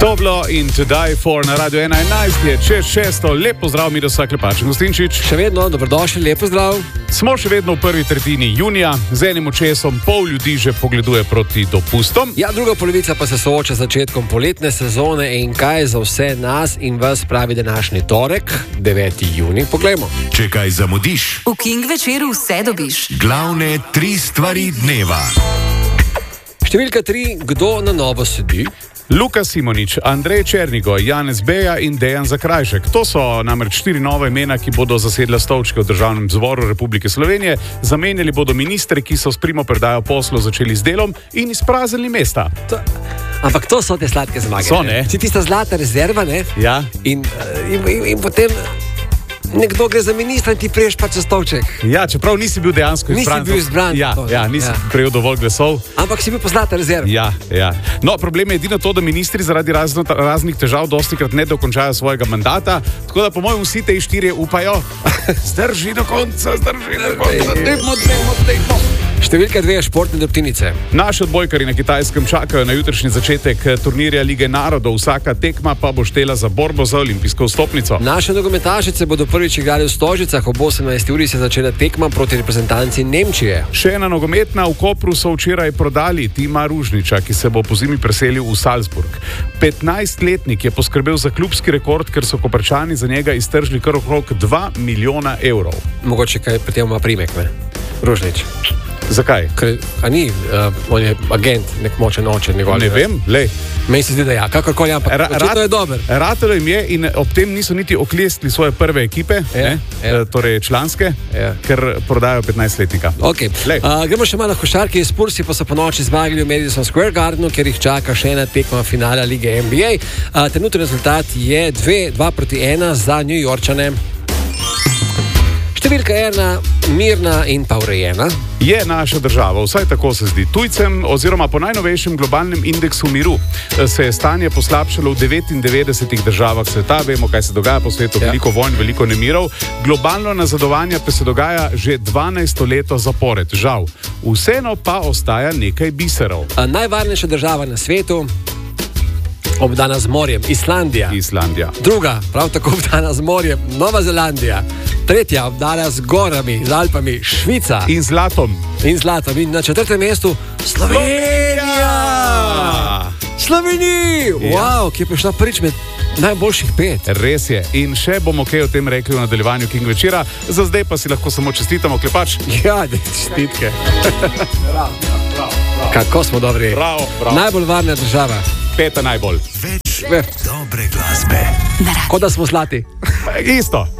Toblo in To Die For na Radio 111 je čez 600. Lep pozdrav, Miroslav Klepač in Gostinčič. Še vedno, dobrodošli, lep pozdrav. Smo še vedno v prvi tretjini junija, z enim očesom pol ljudi že pogleduje proti dopustom. Ja, druga polovica pa se sooča z začetkom poletne sezone in kaj za vse nas in vas pravi današnji torek, 9. junij. Poglejmo. Če kaj zamudiš, v King večeru vse dobiš. Glavne 3 stvari dneva. Številka 3. Kdo na novo sedi? Luka Simonič, Andrej Černigo, Janez Beja in Dejan Zakrajšek. To so namreč 4 nova imena, ki bodo zasedla stolčke v Državnem zboru Republike Slovenije. Zamenjali bodo ministre, ki so s primopredajo poslov začeli z delom in izpraznili mesta. Ampak to so te sladke zmage. So, ne? Si tista zlata rezerva, ne? Ja. In potem nekdo gre za ministra in ti priješ pa čez stolček. Ja, čeprav nisi bil dejansko izbran. Nisi bil izbran. Nisi prejel dovolj glasov. Ampak si bil pa zlata rezerva. Ja. No, problem je edino to, da ministri zaradi raznih težav dostikrat ne dokončajo svojega mandata, tako da po mojem vsi te 4 upajo. Zdrži do konca. Dejmo. Številka 2. Športne drobtinice. Naši odbojkari na Kitajskem čakajo na jutrišnji začetek turnirja Lige narodov. Vsaka tekma pa bo štela za borbo za olimpijsko vstopnico. Naše nogometašice bodo prvič igrali v Stožicah. Ob 18. uri se začela tekma proti reprezentanci Nemčije. Še ena nogometna. V Kopru so včeraj prodali Tima Ružniča, ki se bo pozimi preselil v Salzburg. 15-letnik je poskrbel za klubski rekord, ker so Koprčani za njega iztržili kar okrog 2 milijona evrov. Mogoče kaj pri tem ima primek, ne? Ružnič. Zakaj? A ni, on je agent, nek močen oče njegov. Ne vem, lej. Meni se zdi, da ja, kakorkoli, ampak očitno je dober. Ratelo jim je in ob tem niso niti oklestili svoje prve ekipe, torej članske, ker prodajo 15-letnika. Okay. Gremo še malo na košarki. Spursi pa so po noči zmagali v Madison Square Gardenu, ker jih čaka še ena tekma finala lige NBA. Trenutni rezultat je 2-1 za New Yorkčane. Številka 1. Mirna in pa urejena je naša država, vsaj tako se zdi tujcem, oziroma po najnovejšem globalnem indeksu miru se je stanje poslabšalo v 99 državah sveta. Vemo, kaj se dogaja po svetu, veliko vojn, veliko nemirov. Globalno nazadovanje pa se dogaja že 12 leto zapored. Žal, vseeno pa ostaja nekaj biserov. Najvarnejša država na svetu, obdana z morjem, Islandija. Druga, prav tako obdana z morjem, Nova Zelandija. Tretja, obdana z gorami, z Alpami, Švica. In zlatom. In na 4. mestu Slovenija! Slovenija! Wow, ki je prišla prvič med najboljših 5. Res je. In še bomo kaj o tem rekli v nadaljevanju King večera. Za zdaj pa si lahko samo čestitamo, Klepač. Ja, čestitke. Kako smo dobri. Bravo. Najbolj varna država. 5. najbolj. Več dobre glasbe. Kot da smo zlati. Isto.